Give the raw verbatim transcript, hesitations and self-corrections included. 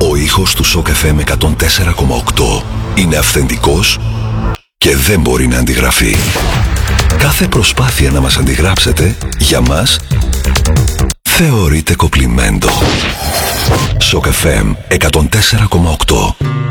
Ο ήχος του Σοκ εφ εμ εκατόν τέσσερα κόμμα οκτώ είναι αυθεντικός και δεν μπορεί να αντιγραφεί. Κάθε προσπάθεια να μας αντιγράψετε, για μας, θεωρείται κοπλιμέντο. Σοκ εφ εμ εκατόν τέσσερα κόμμα οκτώ.